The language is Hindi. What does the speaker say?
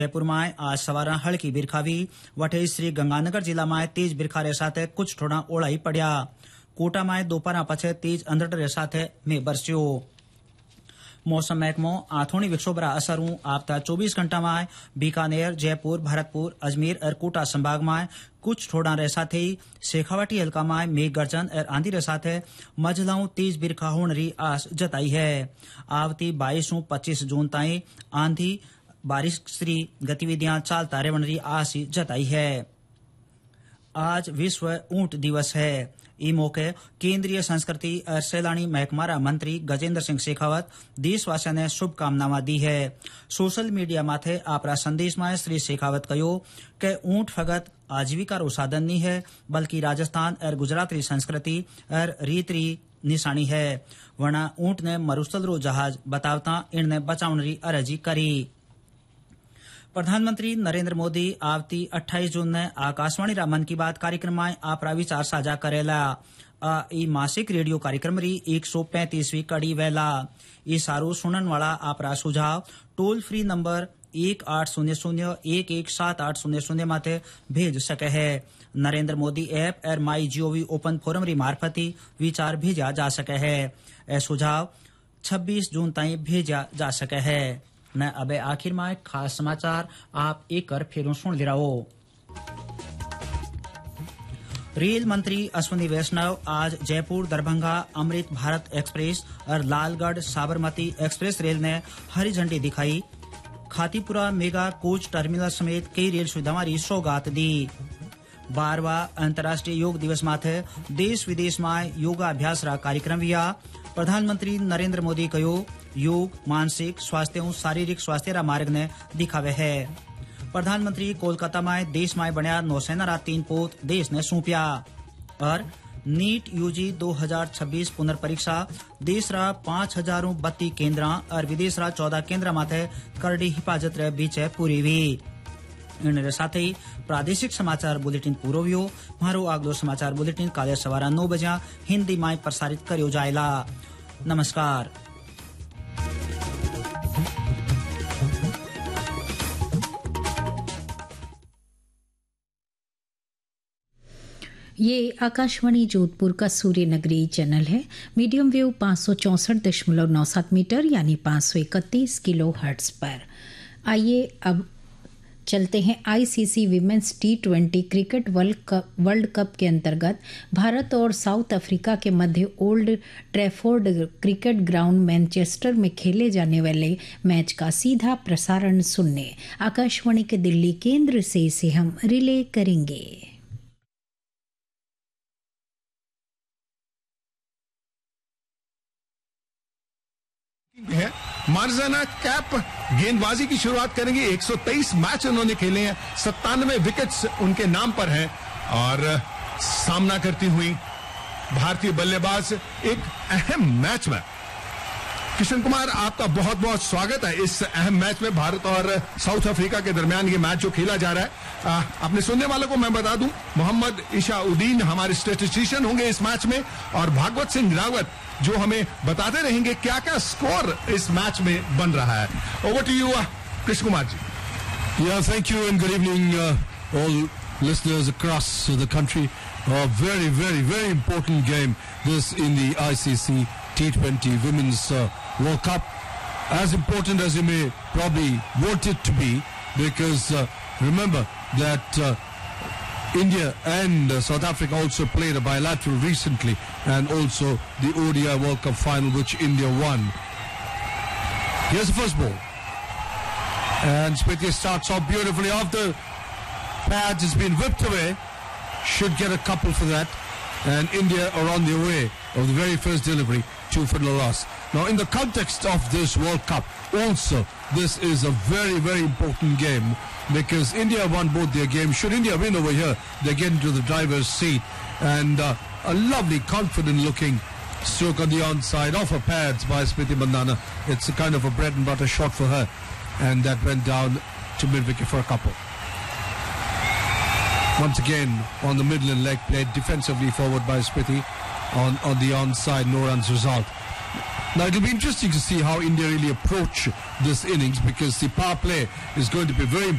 जयपुर में आज सवारा हल्की बिरखा हुई। वटे श्री गंगानगर जिला में तेज बिरखा रे साथ कुछ थोड़ा ओलाई पड़ा। कोटा में दोपहर पछे तेज अंधड़ रे साथ में बरस्यो। मौसम महकमो आथोनी विक्षोभरा असरू आपता 24 घंटा में बीकानेर, जयपुर, भरतपुर, अजमेर और कोटा संभाग में कुछ थोड़ा रे साथ ही शेखावाटी हल्का में मेघ गर्जन और आंधी रे साथ मझलाऊ तेज बिरखा होने री आस जताई है। आवती 22-25 जून ताई आंधी बारिश री गतिविधियां चालता रहने री आस जताई है। आज विश्व ऊंट दिवस है। ई मौके केंद्रीय संस्कृति और सैलानी महकमारा मंत्री गजेंद्र सिंह शेखावत देशवासियों ने शुभकामनाएं दी है। सोशल मीडिया माथे आपरा संदेश में श्री शेखावत कहो कि ऊंट फगत आजीविका रो साधन नहीं है बल्कि राजस्थान और गुजरात री संस्कृति और रीत री निशानी है। वरना ऊंट ने मरुस्थल रो जहाज बतावता इनने बचावन री अर्जी करी। प्रधानमंत्री नरेंद्र मोदी आवती 28 जून ने आकाशवाणी रा मन की बात कार्यक्रम में आपरा विचार साझा करेला। ई मासिक रेडियो कार्यक्रम री 135वीं कड़ी वेला। ई सारू सुनन वाला आपरा सुझाव टोल फ्री नंबर 1800-117800 माथे भेज सके है। नरेंद्र मोदी ऐप और माई जीओवी ओपन फोरम री मार्फती विचार भेजा जा सके है। ए सुझाव 26 जून ताई भेजा जा सके है। न अब आखिर में खास समाचार आप एक कर फिर सुन ले रहो। रेल मंत्री अश्विनी वैष्णव आज जयपुर दरभंगा अमृत भारत एक्सप्रेस और लालगढ़ साबरमती एक्सप्रेस रेल ने हरी झंडी दिखाई। खातीपुरा मेगा कोच टर्मिनल समेत कई रेल सुविधाओं की सौगात दी। 12वां अंतर्राष्ट्रीय योग दिवस माथे देश विदेश में योगाभ्यास रा कार्यक्रम हुआ। प्रधानमंत्री नरेंद्र मोदी कहो योग मानसिक स्वास्थ्य और शारीरिक स्वास्थ्य रा मार्ग ने दिखावे है। प्रधानमंत्री कोलकाता में देश में बनया नौसेना रा 3 पोत देश ने सौंपिया। और नीट यूजी 2026 पुनर्परीक्षा देश रा 5032 केंद्र और विदेश रा 14 केंद्र माथे करड़ी हिफाजत रे बीच पूरी हुई। इन साथ ही प्रादेशिक समाचार बुलेटिन पूरो हुयो। मारो अगलो समाचार बुलेटिन काले सवारा 9 बजे हिंदी में प्रसारित करियो जाएला। नमस्कार। ये आकाशवाणी जोधपुर का सूर्य नगरी चैनल है। मीडियम वेव 564.97 मीटर यानी 531 किलो हर्ट्ज पर। आइए अब चलते हैं ICC women's T20 cricket world cup के अंतर्गत भारत और साउथ अफ्रीका के मध्य old Trafford cricket ground Manchester में खेले जाने वाले मैच का सीधा प्रसारण सुनने आकाशवाणी के दिल्ली केंद्र से इसे हम रिले करेंगे। मार्जाना कैप गेंदबाजी की शुरुआत करेंगे। 123 मैच उन्होंने खेले हैं, 97 विकेट्स उनके नाम पर हैं और सामना करती हुई भारतीय बल्लेबाज एक अहम मैच में। किशन कुमार, आपका बहुत बहुत स्वागत है इस अहम मैच में। भारत और साउथ अफ्रीका के दरमियान ये मैच जो खेला जा रहा है, अपने सुनने वालों को मैं बता दूं, मोहम्मद इशाउद्दीन हमारे स्टैटिस्टिशियन होंगे इस मैच में और भागवत सिंह रावत जो हमें बताते रहेंगे क्या क्या स्कोर इस मैच में बन रहा है। Over to you Krishna Kumar ji. Yeah, thank you and good evening all listeners across the country. A very, very, very important game this in the ICC T20 Women's World Cup. As important as you may probably want it to be, because remember that India and South Africa also played a bilateral recently, and also the ODI World Cup final which India won. Here's the first ball. And Smriti starts off beautifully off the pads, has been whipped away. Should get a couple for that. And India are on their way of the very first delivery, 2 for the loss. Now in the context of this World Cup, also this is a very, very important game because India won both their games. Should India win over here, they get into the driver's seat. And a lovely, confident looking stroke on the onside off her pads by Smriti Mandhana. It's a kind of a bread and butter shot for her. And that went down to mid-wicket for a couple. Once again on the middle leg played defensively forward by Smriti on the onside, no runs result. Now it'll be interesting to see how India really approach this innings, because the power play is going to be very